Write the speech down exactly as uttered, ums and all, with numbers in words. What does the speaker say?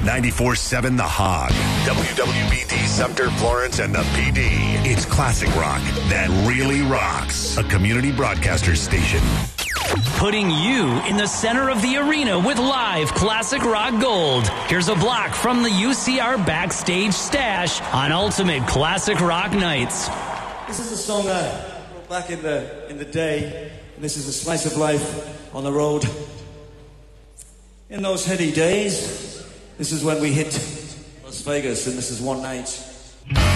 ninety-four seven The Hog. W W B D Sumter, Florence, and the P D. It's classic rock that really rocks. A community broadcaster station. Putting you in the center of the arena with live classic rock gold. Here's a block from the U C R backstage stash on Ultimate Classic Rock Nights. This is a song I wrote back in the in the day, and this is a slice of life on the road. In those heady days, this is when we hit Las Vegas, and this is one night.